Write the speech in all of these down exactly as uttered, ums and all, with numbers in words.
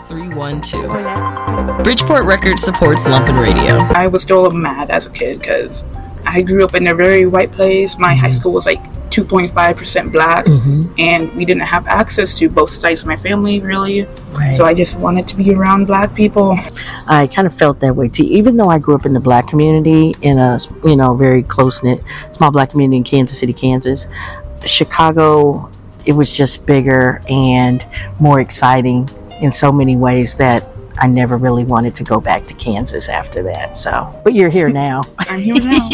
three one two. Bridgeport Records supports Lumpen Radio. I was still mad as a kid because I grew up in a very white place. My mm-hmm. high school was like two point five percent black, mm-hmm. and we didn't have access to both sides of my family, really. Right. So I just wanted to be around black people. I kind of felt that way too. Even though I grew up in the black community, in a you know very close-knit small black community in Kansas City, Kansas, Chicago, it was just bigger and more exciting in so many ways that I never really wanted to go back to Kansas after that. So, but you're here now. I'm here now.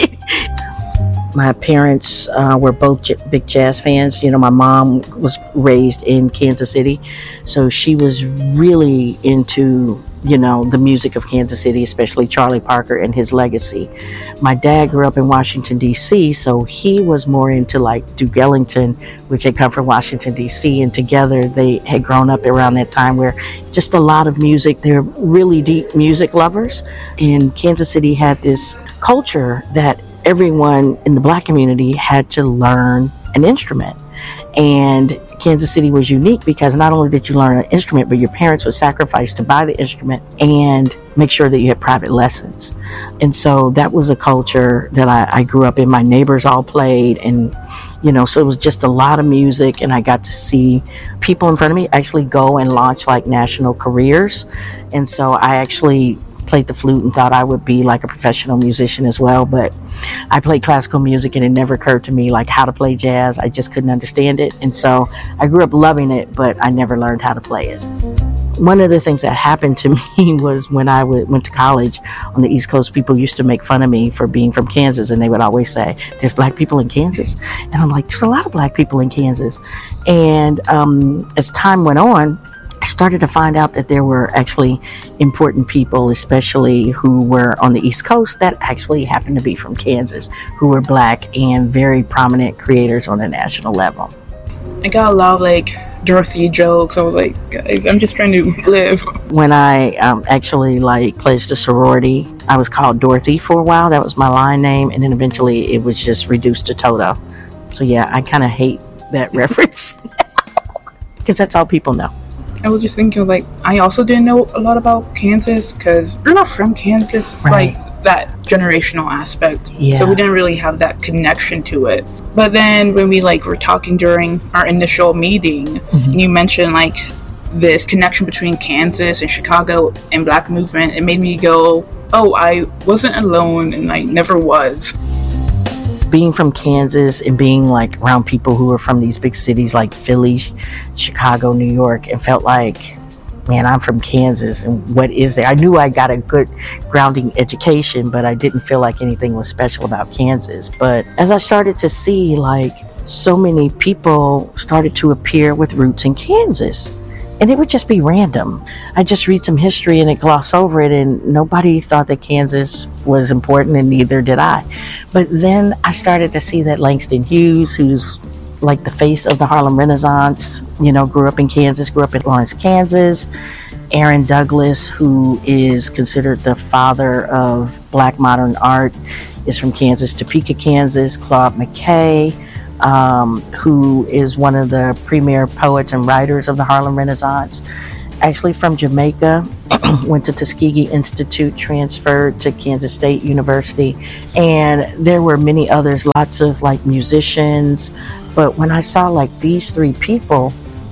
My parents uh, were both j- big jazz fans. You know, my mom was raised in Kansas City, so she was really into, you know, the music of Kansas City, especially Charlie Parker and his legacy. My dad grew up in Washington, D C, so he was more into like Duke Ellington, which had come from Washington, D C, and together they had grown up around that time where just a lot of music. They're really deep music lovers, and Kansas City had this culture that everyone in the black community had to learn an instrument. And Kansas City was unique because not only did you learn an instrument, but your parents would sacrifice to buy the instrument and make sure that you had private lessons. And so that was a culture that I, I grew up in. My neighbors all played, and you know, so it was just a lot of music, and I got to see people in front of me actually go and launch like national careers. And so I actually played the flute and thought I would be like a professional musician as well, but I played classical music and it never occurred to me like how to play jazz. I just couldn't understand it, and so I grew up loving it, but I never learned how to play it. One of the things that happened to me was when I w- went to college on the East Coast, people used to make fun of me for being from Kansas, and they would always say, there's black people in Kansas? And I'm like, there's a lot of black people in Kansas. And um, as time went on, I started to find out that there were actually important people, especially who were on the East Coast, that actually happened to be from Kansas, who were black and very prominent creators on a national level. I got a lot of like Dorothy jokes. I was like, guys, I'm just trying to live. When I um, actually like pledged a sorority, I was called Dorothy for a while. That was my line name, and then eventually it was just reduced to Toto. So yeah, I kind of hate that reference because that's all people know. I was just thinking, like, I also didn't know a lot about Kansas because we're not from Kansas, right. Like that generational aspect. Yeah. So we didn't really have that connection to it. But then when we like were talking during our initial meeting, mm-hmm. and you mentioned like this connection between Kansas and Chicago and Black movement, it made me go, oh, I wasn't alone, and I never was. Being from Kansas and being like around people who are from these big cities like Philly, Chicago, New York, and felt like, man, I'm from Kansas, and what is there? I knew I got a good grounding education, but I didn't feel like anything was special about Kansas. But as I started to see, like, so many people started to appear with roots in Kansas, and it would just be random. I just read some history and it gloss over it, and nobody thought that Kansas was important, and neither did I. But then I started to see that Langston Hughes, who's like the face of the Harlem Renaissance, you know, grew up in Kansas, grew up in Lawrence, Kansas. Aaron Douglas, who is considered the father of Black modern art, is from Kansas, Topeka, Kansas. Claude McKay, um, who is one of the premier poets and writers of the Harlem Renaissance, actually from Jamaica, went to Tuskegee Institute, transferred to Kansas State University, and there were many others, lots of like musicians. But when I saw like these three people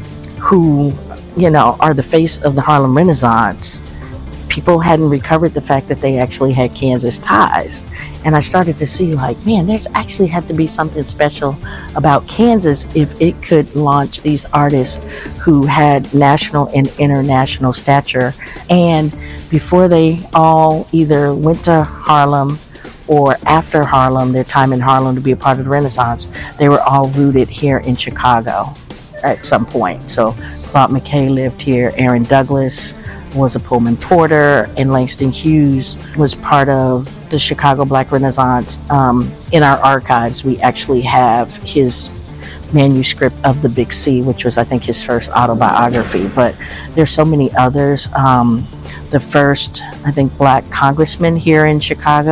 who, you know, are the face of the Harlem Renaissance, people hadn't recovered the fact that they actually had Kansas ties. And I started to see like, man, there's actually had to be something special about Kansas if it could launch these artists who had national and international stature. And before they all either went to Harlem or after Harlem, their time in Harlem to be a part of the Renaissance, they were all rooted here in Chicago at some point. So Claude McKay lived here, Aaron Douglas was a Pullman Porter, and Langston Hughes was part of the Chicago Black Renaissance. Um, in our archives, we actually have his manuscript of The Big C, which was, I think, his first autobiography. But there's so many others. Um, the first, I think, Black congressman here in Chicago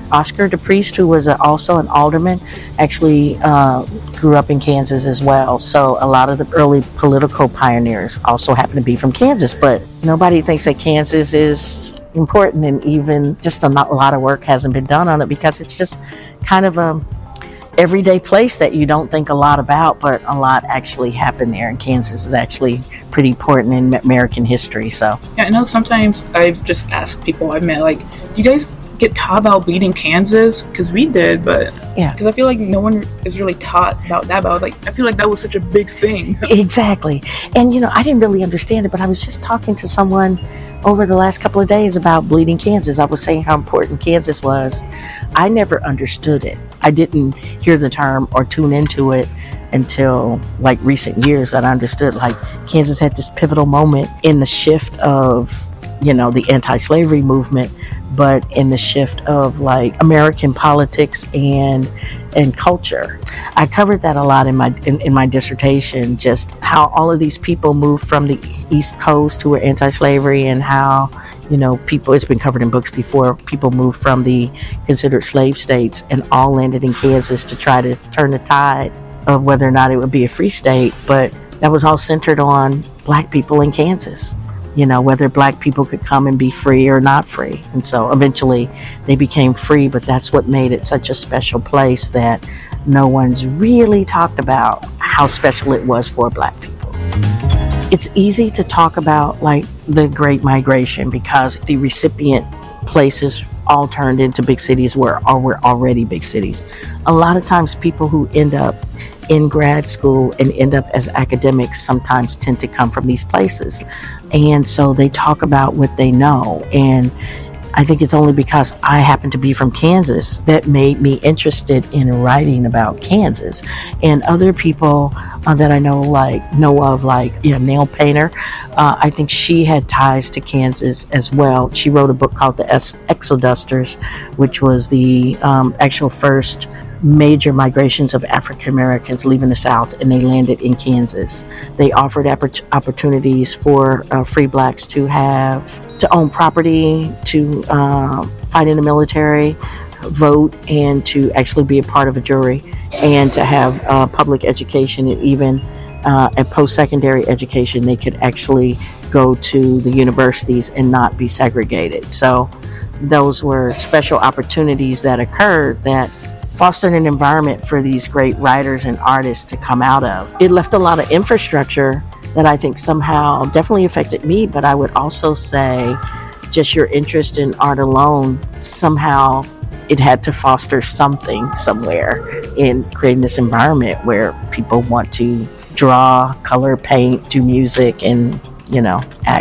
Oscar DePriest, who was a, also an alderman, actually uh, grew up in Kansas as well. So a lot of the early political pioneers also happen to be from Kansas, but nobody thinks that Kansas is important, and even just a lot of work hasn't been done on it because it's just kind of a everyday place that you don't think a lot about, but a lot actually happened there, and Kansas is actually pretty important in American history. So yeah, I know sometimes I've just asked people I've met, like, do you guys get taught about bleeding Kansas? Because we did, but yeah, because I feel like no one is really taught about that, but like I feel like that was such a big thing. Exactly. And you know, I didn't really understand it, but I was just talking to someone over the last couple of days about bleeding Kansas. I was saying how important Kansas was. I never understood it. I didn't hear the term or tune into it until like recent years that I understood like Kansas had this pivotal moment in the shift of, you know, the anti-slavery movement, but in the shift of like American politics and and culture. I covered that a lot in my in, in my dissertation, just how all of these people moved from the East Coast who were anti-slavery, and how, you know, people, it's been covered in books before, people moved from the considered slave states and all landed in Kansas to try to turn the tide of whether or not it would be a free state. But that was all centered on black people in Kansas, you know, whether black people could come and be free or not free. And so eventually they became free, but that's what made it such a special place that no one's really talked about how special it was for black people. It's easy to talk about like the Great Migration because the recipient places all turned into big cities were, or were already big cities. A lot of times people who end up in grad school and end up as academics sometimes tend to come from these places. And so they talk about what they know. And I think it's only because I happen to be from Kansas that made me interested in writing about Kansas. And other people uh, that I know, like know of, like, you know, Nell Painter, uh, I think she had ties to Kansas as well. She wrote a book called The Exodusters, which was the um, actual first major migrations of African Americans leaving the South, and they landed in Kansas. They offered oppor- opportunities for uh, free blacks to have, to own property, to uh, fight in the military, vote, and to actually be a part of a jury, and to have uh, public education, and even uh, a post-secondary education. They could actually go to the universities and not be segregated. So those were special opportunities that occurred that fostered an environment for these great writers and artists to come out of. It left a lot of infrastructure that I think somehow definitely affected me, but I would also say just your interest in art alone, somehow it had to foster something somewhere in creating this environment where people want to draw, color, paint, do music, and, you know, act.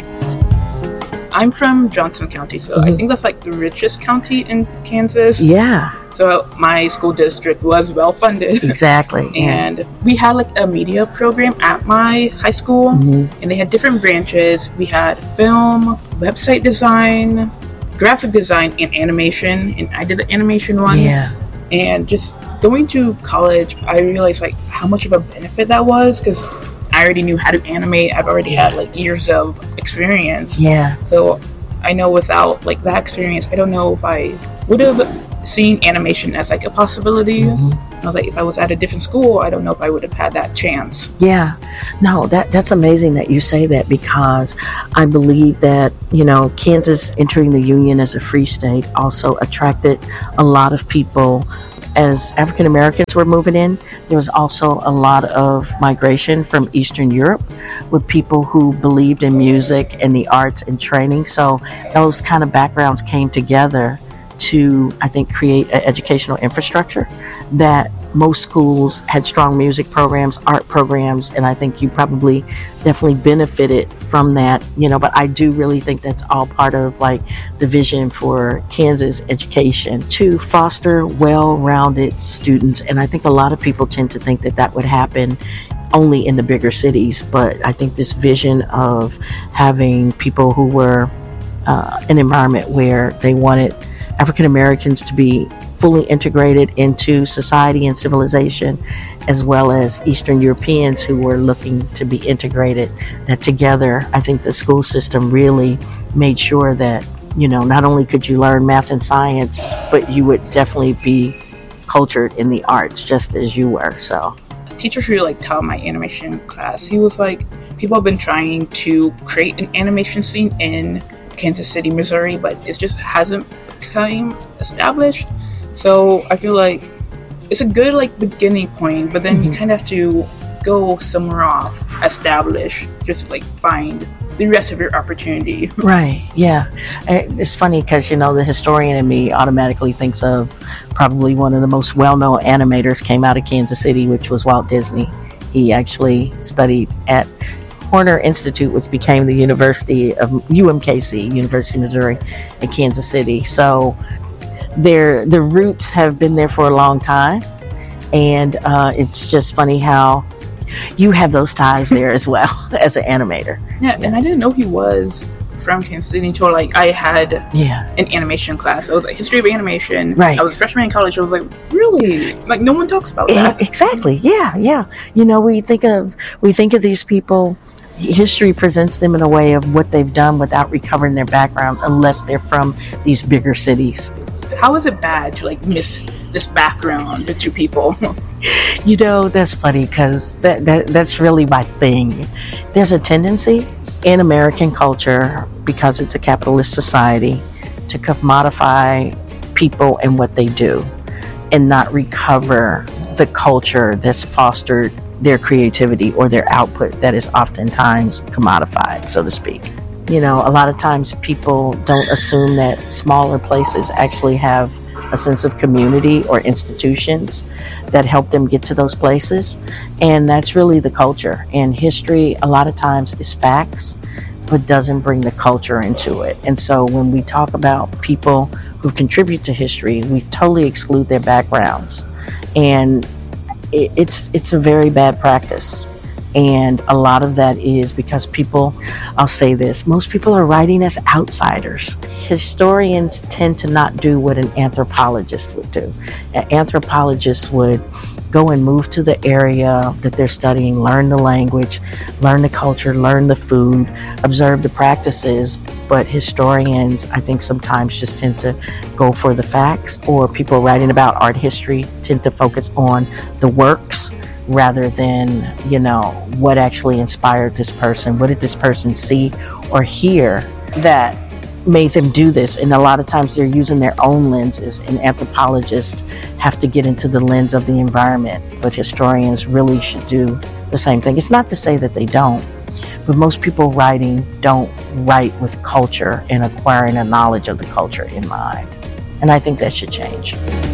I'm from Johnson County, so Mm-hmm. I think that's like the richest county in Kansas. Yeah. So my school district was well funded. Exactly. And we had like a media program at my high school, Mm-hmm. and they had different branches. We had film, website design, graphic design, and animation. And I did the animation one. Yeah. And just going to college, I realized like how much of a benefit that was, because I already knew how to animate. I've already had like years of experience. Yeah. So I know without like that experience, I don't know if I would have seen animation as like a possibility. Mm-hmm. I was like, if I was at a different school, I don't know if I would have had that chance. Yeah, no, that that's amazing that you say that, because I believe that, you know, Kansas entering the Union as a free state also attracted a lot of people. As African Americans were moving in, there was also a lot of migration from Eastern Europe with people who believed in music and the arts and training. So those kind of backgrounds came together to, I think, create an educational infrastructure that most schools had strong music programs, art programs, and I think you probably definitely benefited from that, you know, but I do really think that's all part of like the vision for Kansas education, to foster well-rounded students. And I think a lot of people tend to think that that would happen only in the bigger cities, but I think this vision of having people who were uh, an environment where they wanted African Americans to be fully integrated into society and civilization, as well as Eastern Europeans who were looking to be integrated, that together, I think the school system really made sure that You know, not only could you learn math and science, but you would definitely be cultured in the arts just as you were. So the teacher who like taught my animation class, he was like, people have been trying to create an animation scene in Kansas City, Missouri, but it just hasn't become established. So I feel like it's a good like beginning point, but then mm-hmm. you kind of have to go somewhere off, establish, just like find the rest of your opportunity. Right, yeah. It's funny because, you know, the historian in me automatically thinks of probably one of the most well-known animators came out of Kansas City, which was Walt Disney. He actually studied at Horner Institute, which became the University of U M K C, University of Missouri in Kansas City. So their the roots have been there for a long time, and uh, it's just funny how you have those ties there as well as an animator. Yeah, and I didn't know he was from Kansas City until like I had yeah. an animation class. I was like history of animation. Right. I was a freshman in college. I was like, really? Like no one talks about that. Exactly. Yeah, yeah. You know, we think of we think of these people. History presents them in a way of what they've done without recovering their background, unless they're from these bigger cities. How is it bad to like miss this background to two people? You know, that's funny because that, that that's really my thing. There's a tendency in American culture, because it's a capitalist society, to commodify people and what they do and not recover the culture that's fostered their creativity or their output that is oftentimes commodified, so to speak. You know, a lot of times people don't assume that smaller places actually have a sense of community or institutions that help them get to those places. And that's really the culture. And history, a lot of times, is facts, but doesn't bring the culture into it. And so when we talk about people who contribute to history, we totally exclude their backgrounds. And it, it's it's a very bad practice. And a lot of that is because people, I'll say this, most people are writing as outsiders. Historians tend to not do what an anthropologist would do. An anthropologist would go and move to the area that they're studying, learn the language, learn the culture, learn the food, observe the practices. But historians, I think, sometimes just tend to go for the facts, or people writing about art history tend to focus on the works rather than, you know, what actually inspired this person. What did this person see or hear that made them do this? And a lot of times they're using their own lenses, and anthropologists have to get into the lens of the environment. But historians really should do the same thing. It's not to say that they don't, but most people writing don't write with culture and acquiring a knowledge of the culture in mind. And I think that should change.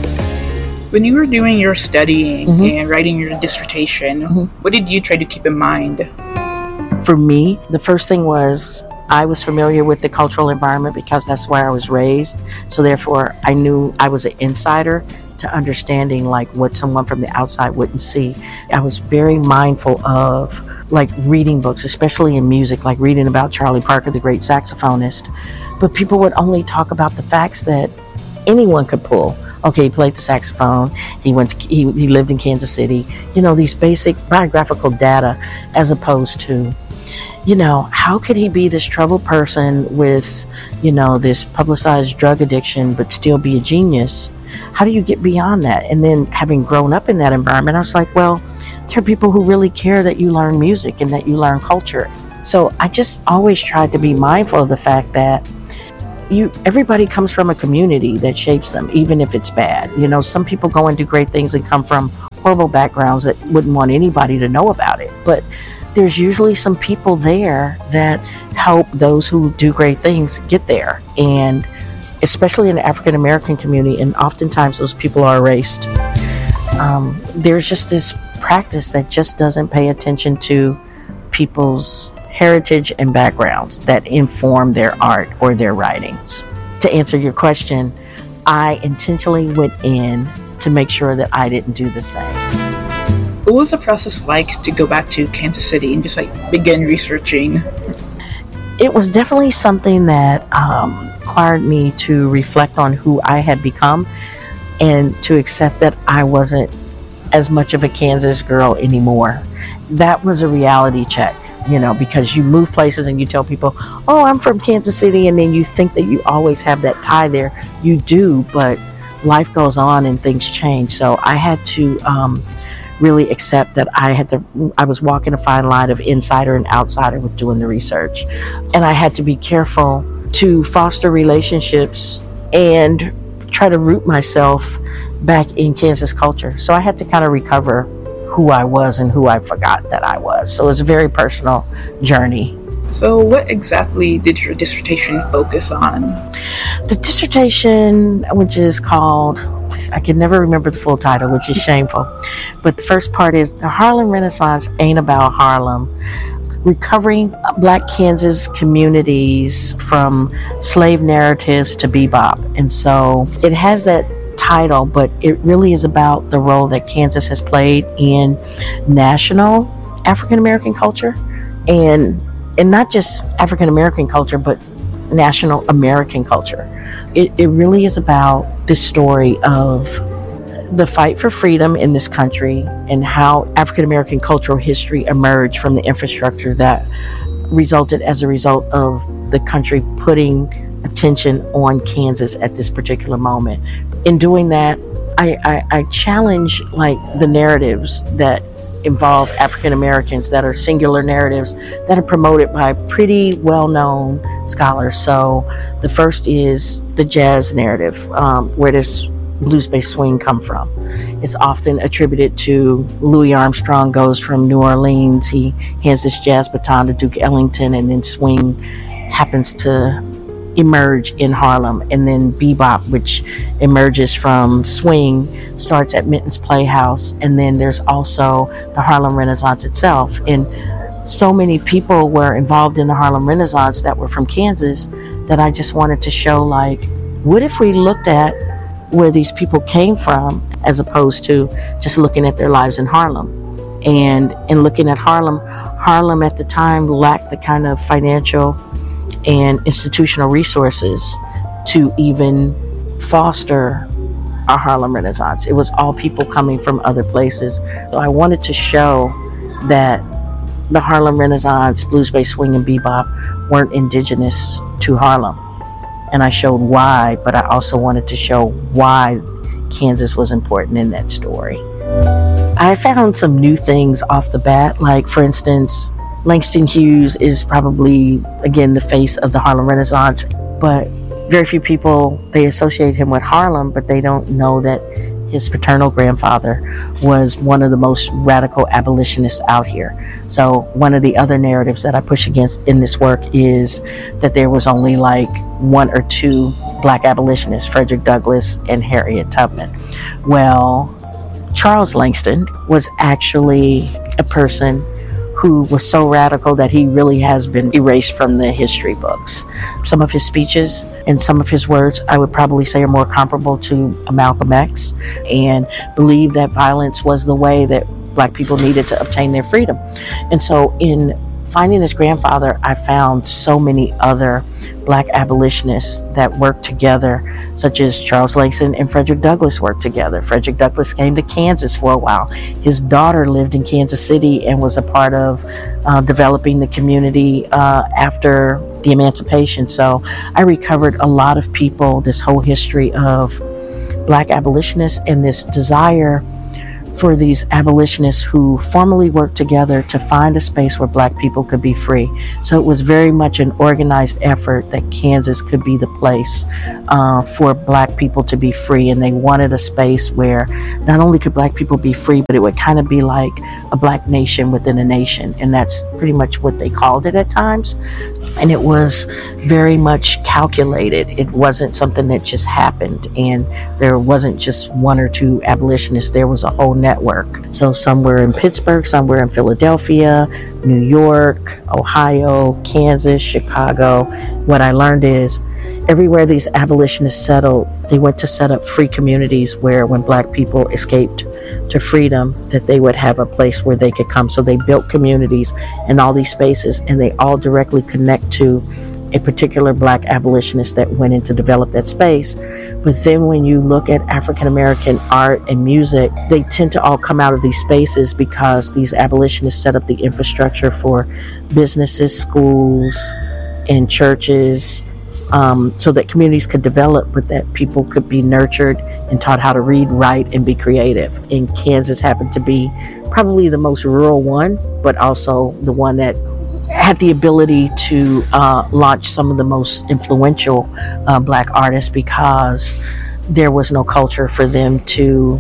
When you were doing your studying mm-hmm. and writing your dissertation, mm-hmm. what did you try to keep in mind? For me, the first thing was I was familiar with the cultural environment because that's where I was raised. So therefore, I knew I was an insider to understanding like what someone from the outside wouldn't see. I was very mindful of like reading books, especially in music, like reading about Charlie Parker, the great saxophonist. But people would only talk about the facts that anyone could pull. Okay, he played the saxophone. He went. To, he he lived in Kansas City. You know, these basic biographical data, as opposed to, you know, how could he be this troubled person with, you know, this publicized drug addiction, but still be a genius? How do you get beyond that? And then having grown up in that environment, I was like, well, there are people who really care that you learn music and that you learn culture. So I just always tried to be mindful of the fact that You, everybody comes from a community that shapes them, even if it's bad. You know, some people go and do great things and come from horrible backgrounds that wouldn't want anybody to know about it. But there's usually some people there that help those who do great things get there. And especially in the African American community, and oftentimes those people are erased. Um, there's just this practice that just doesn't pay attention to people's heritage and backgrounds that inform their art or their writings. To answer your question, I intentionally went in to make sure that I didn't do the same. What was the process like to go back to Kansas City and just like begin researching? It was definitely something that um, required me to reflect on who I had become and to accept that I wasn't as much of a Kansas girl anymore. That was a reality check. you know, because you move places and you tell people, oh, I'm from Kansas City, and then you think that you always have that tie there. You do, but life goes on and things change. So I had to um, really accept that I had to, I was walking a fine line of insider and outsider with doing the research. And I had to be careful to foster relationships and try to root myself back in Kansas culture. So I had to kind of recover who I was and who I forgot that I was. So it was a very personal journey. So what exactly did your dissertation focus on? The dissertation, which is called, I can never remember the full title, which is shameful, but the first part is The Harlem Renaissance Ain't About Harlem: Recovering Black Kansas Communities from Slave Narratives to Bebop. And so it has that title, but it really is about the role that Kansas has played in national African American culture, and and not just African American culture, but national American culture. It, it really is about the story of the fight for freedom in this country and how African American cultural history emerged from the infrastructure that resulted as a result of the country putting attention on Kansas at this particular moment. In doing that, I, I, I challenge like the narratives that involve African Americans, that are singular narratives that are promoted by pretty well-known scholars. So the first is the jazz narrative, um, where this blues-based swing come from. It's often attributed to Louis Armstrong goes from New Orleans, he hands this jazz baton to Duke Ellington, and then swing happens to emerge in Harlem. And then bebop, which emerges from swing, starts at Minton's Playhouse. And then there's also the Harlem Renaissance itself. And so many people were involved in the Harlem Renaissance that were from Kansas that I just wanted to show, like, what if we looked at where these people came from as opposed to just looking at their lives in Harlem. And in looking at Harlem, Harlem at the time lacked the kind of financial and institutional resources to even foster a Harlem Renaissance. It was all people coming from other places. So I wanted to show that the Harlem Renaissance, blues-based swing and bebop weren't indigenous to Harlem. And I showed why, but I also wanted to show why Kansas was important in that story. I found some new things off the bat, like, for instance, Langston Hughes is probably, again, the face of the Harlem Renaissance, but very few people, they associate him with Harlem, but they don't know that his paternal grandfather was one of the most radical abolitionists out here. So one of the other narratives that I push against in this work is that there was only like one or two black abolitionists, Frederick Douglass and Harriet Tubman. Well, Charles Langston was actually a person who was so radical that he really has been erased from the history books. Some of his speeches and some of his words, I would probably say, are more comparable to Malcolm X, and believe that violence was the way that black people needed to obtain their freedom. And so in finding his grandfather, I found so many other black abolitionists that worked together, such as Charles Langston and Frederick Douglass worked together. Frederick Douglass came to Kansas for a while. His daughter lived in Kansas City and was a part of uh, developing the community uh, after the emancipation. So I recovered a lot of people, this whole history of black abolitionists and this desire for these abolitionists who formally worked together to find a space where black people could be free. So it was very much an organized effort that Kansas could be the place uh, for black people to be free. And they wanted a space where not only could black people be free, but it would kind of be like a black nation within a nation. And that's pretty much what they called it at times. And it was very much calculated. It wasn't something that just happened. And there wasn't just one or two abolitionists. There was a whole network. So some were in Pittsburgh, some were in Philadelphia, New York, Ohio, Kansas, Chicago. What I learned is everywhere these abolitionists settled, they went to set up free communities where when black people escaped to freedom, that they would have a place where they could come. So they built communities in all these spaces, and they all directly connect to a particular black abolitionist that went in to develop that space. But then when you look at African American art and music, they tend to all come out of these spaces because these abolitionists set up the infrastructure for businesses, schools, and churches, um, so that communities could develop, but that people could be nurtured and taught how to read, write, and be creative. And Kansas happened to be probably the most rural one, but also the one that had the ability to uh, launch some of the most influential uh, black artists, because there was no culture for them to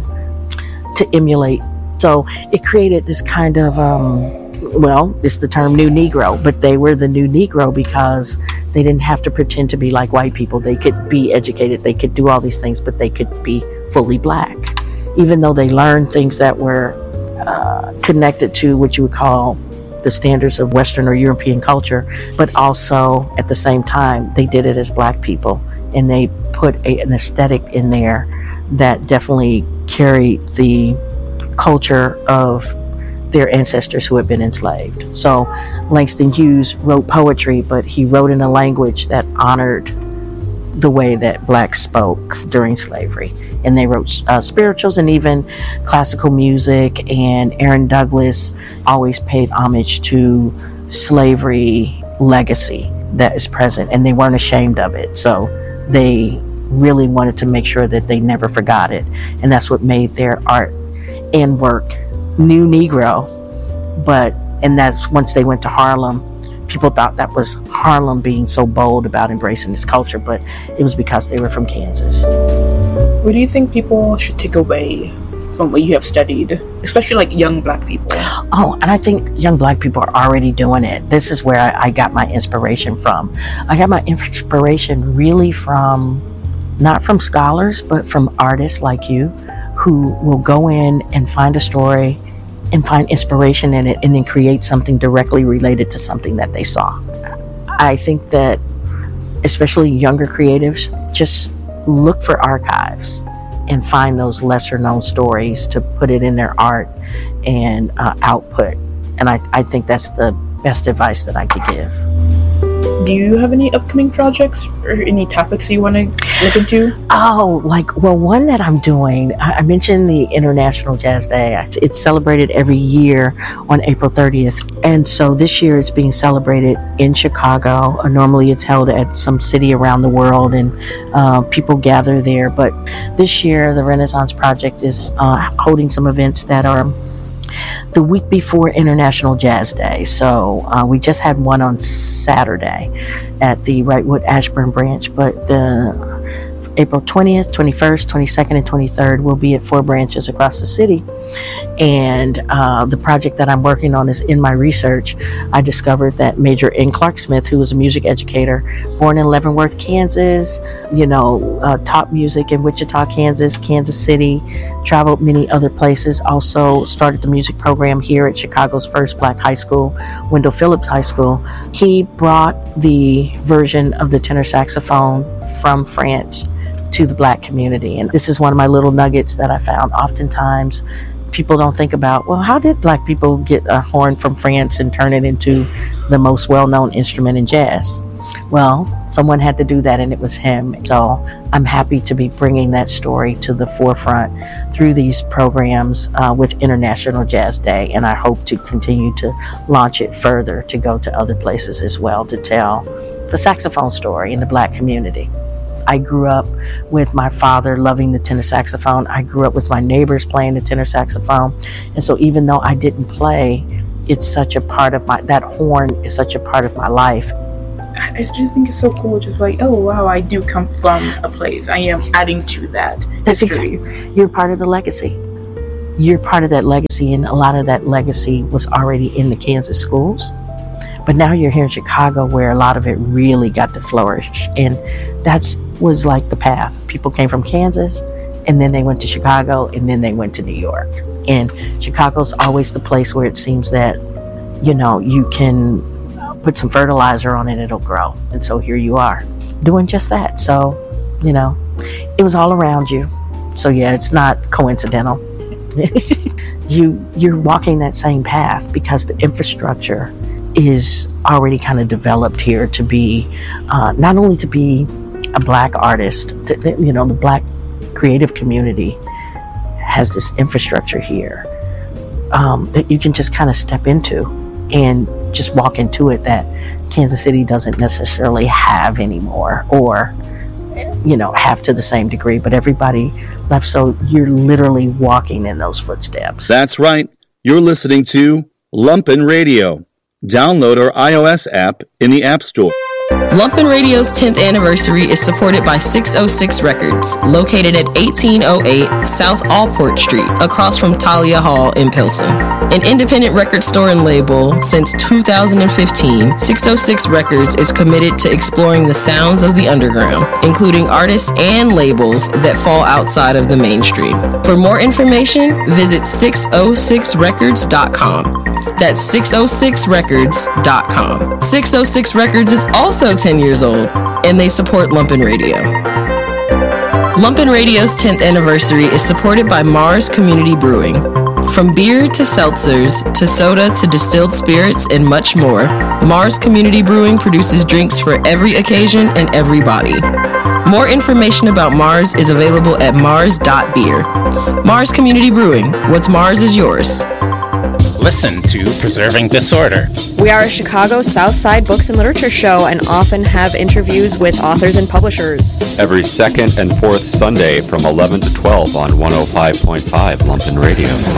to emulate. So it created this kind of um, well, it's the term new Negro, but they were the new Negro because they didn't have to pretend to be like white people. They could be educated, they could do all these things, but they could be fully black, even though they learned things that were uh, connected to what you would call the standards of Western or European culture, but also at the same time they did it as black people, and they put a, an aesthetic in there that definitely carried the culture of their ancestors who had been enslaved. So Langston Hughes wrote poetry, but he wrote in a language that honored the way that blacks spoke during slavery. And they wrote uh, spirituals and even classical music, and Aaron Douglas always paid homage to slavery legacy that is present, and they weren't ashamed of it. So they really wanted to make sure that they never forgot it, and that's what made their art and work new Negro. But and that's once they went to Harlem, people thought that was Harlem being so bold about embracing this culture, but it was because they were from Kansas. What do you think people should take away from what you have studied, especially like young black people? Oh, and I think young black people are already doing it. This is where I, I got my inspiration from. I got my inspiration really from, not from scholars, but from artists like you who will go in and find a story and find inspiration in it and then create something directly related to something that they saw. I think that especially younger creatives just look for archives and find those lesser known stories to put it in their art and uh, output. And I, I think that's the best advice that I could give. Do you have any upcoming projects or any topics you want to look into? Oh, like, well, one that I'm doing, I mentioned the International Jazz Day. It's celebrated every year on April thirtieth. And so this year it's being celebrated in Chicago. Uh, normally it's held at some city around the world, and uh, people gather there. But this year the Renaissance Project is uh, holding some events that are the week before International Jazz Day. So uh, we just had one on Saturday at the Wrightwood Ashburn branch, but the April twentieth, twenty-first, twenty-second, and twenty-third will be at four branches across the city. And uh, the project that I'm working on is in my research. I discovered that Major N. Clark Smith, who was a music educator, born in Leavenworth, Kansas, you know, uh, taught music in Wichita, Kansas, Kansas City, traveled many other places, also started the music program here at Chicago's first black high school, Wendell Phillips High School. He brought the version of the tenor saxophone from France to the black community. And this is one of my little nuggets that I found. Oftentimes people don't think about, well, how did black people get a horn from France and turn it into the most well-known instrument in jazz? Well, someone had to do that, and it was him. So I'm happy to be bringing that story to the forefront through these programs uh, with International Jazz Day, and I hope to continue to launch it further to go to other places as well to tell the saxophone story in the black community. I grew up with my father loving the tenor saxophone. I grew up with my neighbors playing the tenor saxophone. And so even though I didn't play, it's such a part of my, that horn is such a part of my life. I just think it's so cool. Just like, oh, wow, I do come from a place. I am adding to that history. Exactly. You're part of the legacy. You're part of that legacy, and a lot of that legacy was already in the Kansas schools. But now you're here in Chicago where a lot of it really got to flourish. And that's was like the path. People came from Kansas, and then they went to Chicago, and then they went to New York. And Chicago's always the place where it seems that, you know, you can put some fertilizer on it, it'll grow. And so here you are doing just that. So, you know, it was all around you. So yeah, it's not coincidental. you you're walking that same path because the infrastructure is already kind of developed here to be uh, not only to be a black artist, to, you know, the black creative community has this infrastructure here um, that you can just kind of step into and just walk into it that Kansas City doesn't necessarily have anymore, or you know, have to the same degree, but everybody left, so you're literally walking in those footsteps. That's right. You're listening to Lumpin' Radio. Download our iOS app in the App Store. Lumpin' Radio's tenth anniversary is supported by six oh six Records, located at eighteen oh eight South Allport Street, across from Talia Hall in Pilsen. An independent record store and label since two thousand fifteen, six oh six Records is committed to exploring the sounds of the underground, including artists and labels that fall outside of the mainstream. For more information, visit six oh six records dot com. That's six oh six records dot com. six oh six Records is also ten years old, and they support Lumpin' Radio. Lumpin' Radio's tenth anniversary is supported by Mars Community Brewing. From beer to seltzers, to soda to distilled spirits, and much more, Mars Community Brewing produces drinks for every occasion and every body. More information about Mars is available at mars dot beer. Mars Community Brewing. What's Mars is yours. Listen to Preserving Disorder. We are a Chicago South Side books and literature show and often have interviews with authors and publishers. Every second and fourth Sunday from eleven to twelve on one oh five point five Lumpin' Radio.